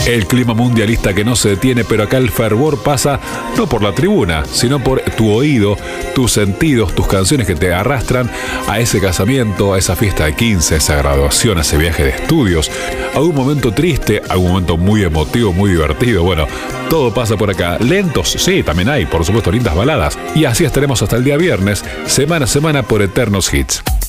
El clima mundialista que no se detiene, pero acá el fervor pasa no por la tribuna, sino por tu oído, tus sentidos, tus canciones que te arrastran a ese casamiento, a esa fiesta de 15, a esa graduación, a ese viaje de estudios, a un momento triste, a un momento muy emotivo, muy divertido. Bueno, todo pasa por acá. Lentos, sí, también hay, por supuesto, lindas baladas. Y así estaremos hasta el día viernes, semana a semana por Eternos Hits.